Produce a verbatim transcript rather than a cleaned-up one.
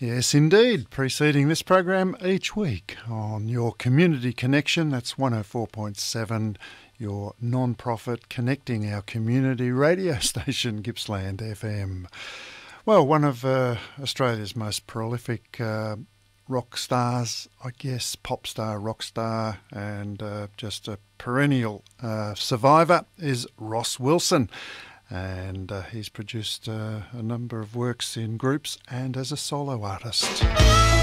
Yes, indeed. Preceding this program each week on your Community Connection, that's one oh four point seven, your non-profit connecting our community radio station, Gippsland F M. Well, one of uh, Australia's most prolific uh, rock stars, I guess, pop star, rock star, and uh, just a perennial uh, survivor is Ross Wilson. And uh, he's produced uh, a number of works in groups and as a solo artist.